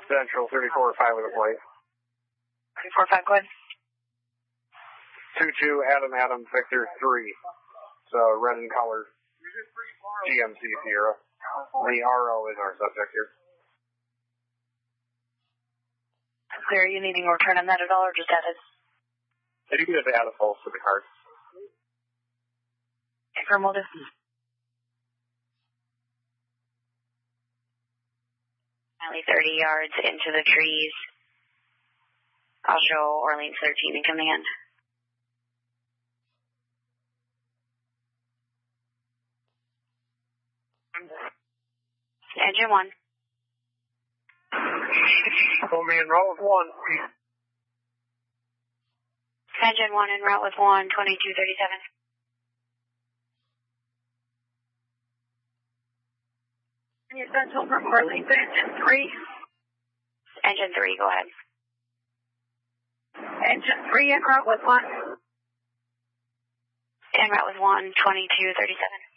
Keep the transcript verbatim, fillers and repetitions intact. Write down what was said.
Central thirty-four five with a plate. thirty-four five, go ahead. two two Adam Adam Victor three. So red and color G M C Sierra. The R O is our subject here. Clear, are you needing a return on that at all or just added? If you can just add a pulse to the card. Confirm, will do. Only thirty yards into the trees. I'll show Orleans thirteen incoming in. Engine one. Pull me in route with one. Engine one en route with one, twenty-two thirty-seven. Central from Orleans, engine three. Engine three, go ahead. Engine three en route with one. En route with one, twenty-two thirty-seven.